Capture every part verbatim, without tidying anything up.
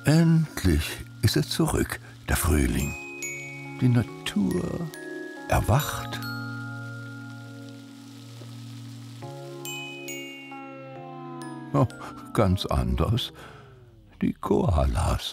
Endlich ist er zurück, der Frühling. Die Natur erwacht. Oh, ganz anders. Die Koalas.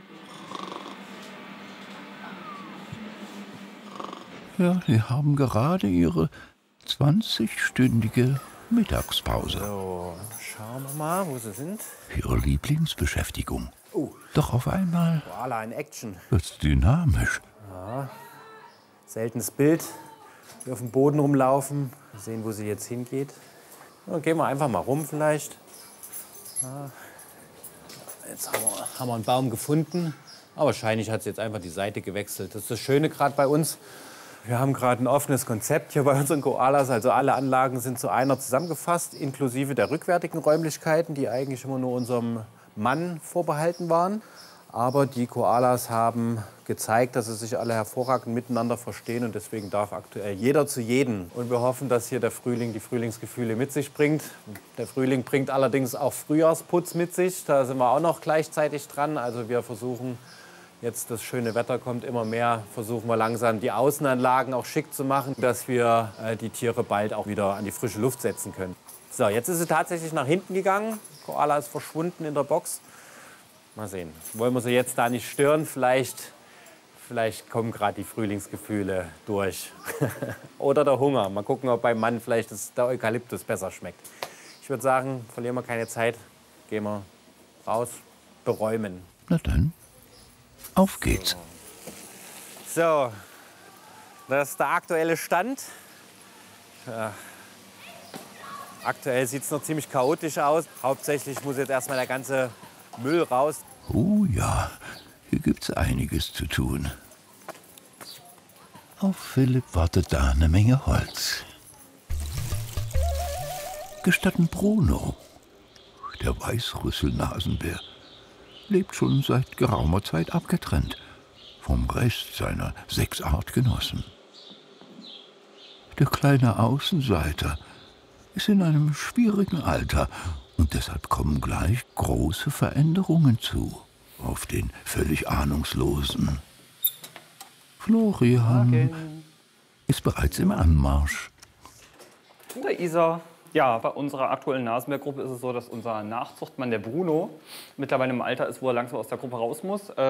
Ja, sie haben gerade ihre zwanzigstündige Mittagspause. So, schauen wir mal, wo sie sind. Ihre Lieblingsbeschäftigung. Oh. Doch auf einmal Koala in Action. wird's dynamisch. Ja. Seltenes Bild. Hier auf dem Boden rumlaufen. Mal sehen, wo sie jetzt hingeht. Dann gehen wir einfach mal rum vielleicht. Ja. Jetzt haben wir, haben wir einen Baum gefunden. Aber wahrscheinlich hat sie jetzt einfach die Seite gewechselt. Das ist das Schöne gerade bei uns. Wir haben gerade ein offenes Konzept hier bei unseren Koalas. Also alle Anlagen sind zu einer zusammengefasst, inklusive der rückwärtigen Räumlichkeiten, die eigentlich immer nur unserem Mann vorbehalten waren. Aber die Koalas haben gezeigt, dass sie sich alle hervorragend miteinander verstehen. Und deswegen darf aktuell jeder zu jedem. Und wir hoffen, dass hier der Frühling die Frühlingsgefühle mit sich bringt. Der Frühling bringt allerdings auch Frühjahrsputz mit sich. Da sind wir auch noch gleichzeitig dran. Also wir versuchen, jetzt das schöne Wetter kommt immer mehr, versuchen wir langsam die Außenanlagen auch schick zu machen, dass wir äh, die Tiere bald auch wieder an die frische Luft setzen können. So, jetzt ist sie tatsächlich nach hinten gegangen. Koala ist verschwunden in der Box. Mal sehen. Wollen wir sie jetzt da nicht stören? Vielleicht, vielleicht kommen gerade die Frühlingsgefühle durch. Oder der Hunger. Mal gucken, ob beim Mann vielleicht das, der Eukalyptus besser schmeckt. Ich würde sagen, verlieren wir keine Zeit. Gehen wir raus, beräumen. Na dann, auf geht's. So, das ist der aktuelle Stand. Ja. Aktuell sieht es noch ziemlich chaotisch aus. Hauptsächlich muss jetzt erstmal der ganze Müll raus. Oh ja, hier gibt's einiges zu tun. Auf Philipp wartet da eine Menge Holz. Gestatten Bruno, der Weißrüsselnasenbär, lebt schon seit geraumer Zeit abgetrennt vom Rest seiner sechs Artgenossen. Der kleine Außenseiter ist in einem schwierigen Alter und deshalb kommen gleich große Veränderungen zu auf den völlig Ahnungslosen. Florian Morgen. ist bereits im Anmarsch. Der Isa. Ja, bei unserer aktuellen Nasenbärgruppe ist es so, dass unser Nachzuchtmann, der Bruno, mittlerweile im Alter ist, wo er langsam aus der Gruppe raus muss.